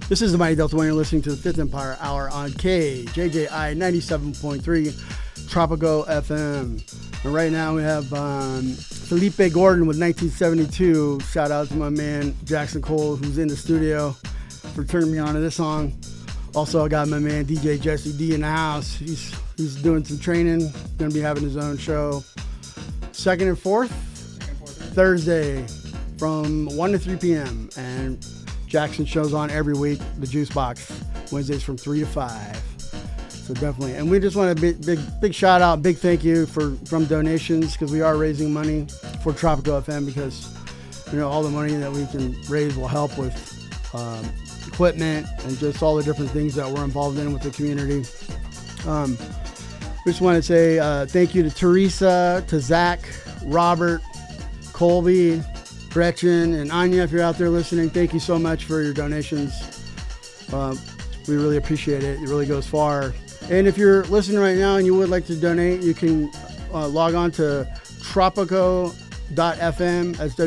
This is the Mighty Delta One. You're listening to the Fifth Empire Hour on KJJI 97.3 Tropico FM. And right now we have Felipe Gordon with 1972. Shout out to my man Jackson Cole, who's in the studio, for turning me on to this song. Also, I got my man DJ Jesse D in the house. He's doing some training. Going to be having his own show. Second and fourth Thursday from 1 to 3 p.m. And Jackson shows on every week, the Juice Box, Wednesdays from 3 to 5. So definitely. And we just want a big shout out, big thank you from donations, because we are raising money for Tropico FM, because all the money that we can raise will help with equipment and just all the different things that we're involved in with the community. We just want to say thank you to Teresa, to Zach, Robert, Colby, Gretchen, and Anya. If you're out there listening, thank you so much for your donations. We really appreciate it. It really goes far. And if you're listening right now and you would like to donate, you can log on to tropico.fm. That's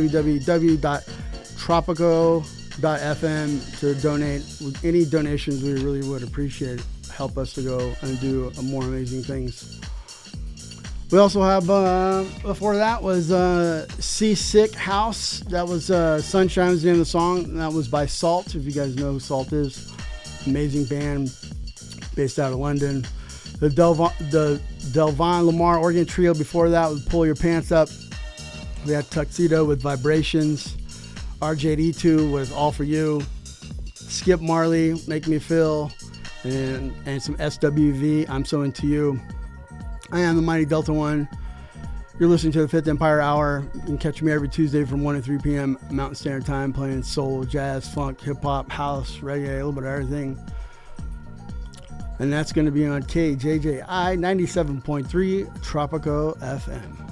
www.tropico.fm to donate. With any donations, we really would appreciate it. Help us to go and do more amazing things. We also have, before that was Seasick House. That was Sunshine was the name of the song. And that was by Salt, if you guys know who Salt is. Amazing band based out of London. The Delvon Lamar organ trio before that was Pull Your Pants Up. We had Tuxedo with Vibrations. RJ-D2 with All For You. Skip Marley, Make Me Feel. And some SWV, I'm So Into You. I am the Mighty Delta One. You're listening to the Fifth Empire Hour. You can catch me every Tuesday from 1 to 3 p.m. Mountain Standard Time, playing soul, jazz, funk, hip-hop, house, reggae, a little bit of everything. And that's going to be on KJJI 97.3 Tropico FM.